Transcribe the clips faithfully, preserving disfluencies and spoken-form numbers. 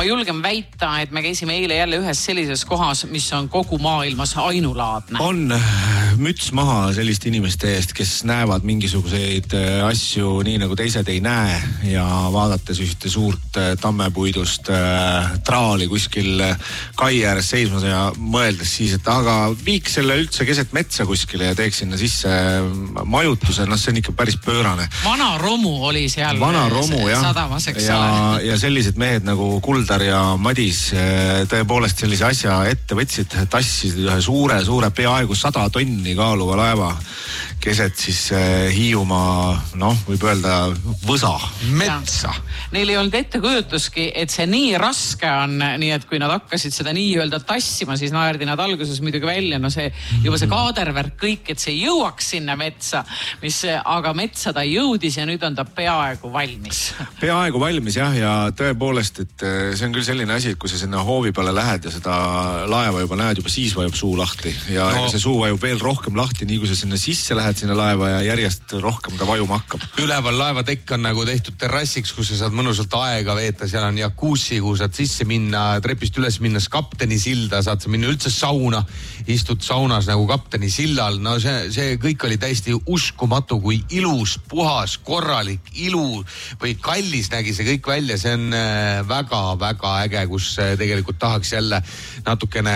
ma julgen väita, et me käisime eile jälle ühes sellises kohas, mis on kogu maailmas ainulaadne. On müts maha selliste inimeste eest, kes näevad mingisuguseid asju nii nagu teised ei näe ja vaadates ühte suurt tammepuidust traali kuskil kai ääres seismas ja mõeldes siis, et aga viiks selle üldse keset metsa kuskile ja teeks sinna sisse majutuse, noh see on ikka päris pöörane. Vana romu oli seal Vana romu, jah. sadamas, eks ja, ole. Ja sellised mehed nagu Kuldar ja Madis tõepoolest sellise asja ette võtsid, tassisid ühe suure, suure peaaegu sada tonni kaaluva laeva keset siis Hiiumaa, noh, võib öelda võsa. Metsa. Neil ei olnud ettekujutuski, et see nii raske on, nii et kui nad hakkasid seda nii öelda tassima, siis naerdi nad alguses muidugi välja, no see juba see kaadervärk kõik, et see jõuaks sinna metsa, mis aga metsa ta jõudis ja nüüd on ta peaaegu valmis. Peaaegu valmis jah, ja tõepoolest, et see on küll selline asi, et kui sa sinna hoovi peale lähed ja seda laeva juba näed, juba siis vajub suu lahti ja no. see suu vajub veel rohkem lahti, nii kui sa sinna sisse lähed sinna laeva ja järjest rohkem ta vajuma hakkab. Üleval laevatekk on nagu tehtud terrassiks, kus sa saad mõnusalt aega veeta, seal on jakuussi, kuhu saad sisse minna, trepist üles minnes kapteni silda, saad sa minna üldse sauna, istud saunas nagu kapteni sillal, no see, see kõik oli täiesti uskumatu, kui ilus, puhas, korralik, ilu või kallis nägi see kõik välja, see on väga-väga äge, kus tegelikult tahaks jälle natukene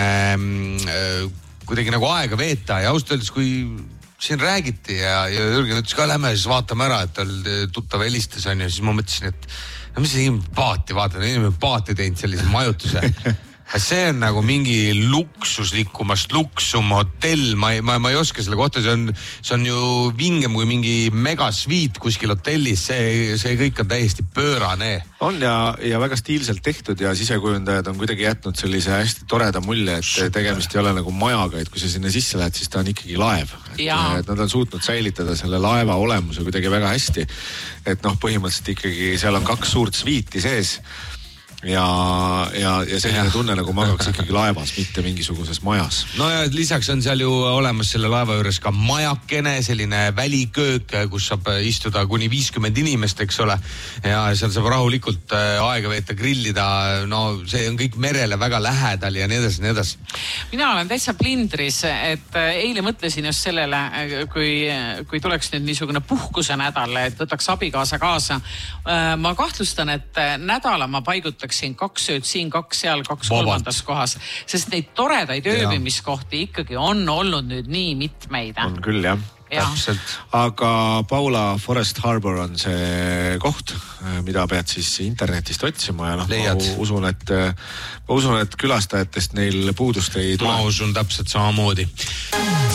äh, kuidagi nagu aega veeta ja ausalt öeldes, kui siin räägiti ja, ja Jürgen ütles ka, lähme siis vaatame ära, et tal tuttav helistas on ja siis ma mõtlesin, et no mis see inimene paati vaatad, inimene paati teinud sellise majutuse. See on nagu mingi luksuslikumast luksum hotell, ma ei, ma, ma ei oska selle kohta, see on, see on ju vingem kui mingi megasviit kuskil hotellis, see, see kõik on täiesti pöörane. On ja, ja väga stiilselt tehtud ja sisekujundajad on kuidagi jätnud sellise hästi toreda mulje, et Super. Tegemist ei ole nagu majaga, et kui sa sinna sisse lähed, siis ta on ikkagi laev. Et, et nad on suutnud säilitada selle laeva olemuse kuidagi väga hästi. Et noh, põhimõtteliselt ikkagi seal on kaks suurt sviiti sees. Ja, ja, ja selline tunne nagu magaks ikkagi laevas, mitte mingisuguses majas. No ja lisaks on seal ju olemas selle laeva juures ka majakene, selline väliköök, kus saab istuda kuni viiskümmend inimest, eks ole. Ja seal saab rahulikult aega veeta, grillida, no see on kõik merele väga lähedal ja nii edasi, nii edasi. Mina olen täitsa plindris, et eile mõtlesin just sellele, kui, kui tuleks nüüd niisugune puhkuse nädal, et võtaks abikaasa kaasa. Ma kahtlustan, et nädala ma paigutan siin kaks ööd, siin kaks seal, kaks Vabalt. kolmandas kohas, sest neid toredaid ööbimiskohti ikkagi on olnud nüüd nii mitmeid. On küll, jah. Ja. Aga Paula Forest Harbor on see koht, mida pead siis internetist otsima ja noh, ma usun, et, ma usun, et külastajatest neil puudust ei tule. Ma usun täpselt samamoodi.